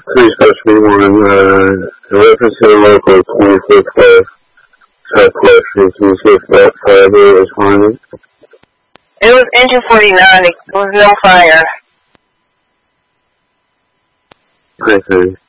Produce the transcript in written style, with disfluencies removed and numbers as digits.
Please press me 1. In reference to the local 25th West, Southwest 26th West Fire is haunted. It was engine 49. There was no fire. Okay.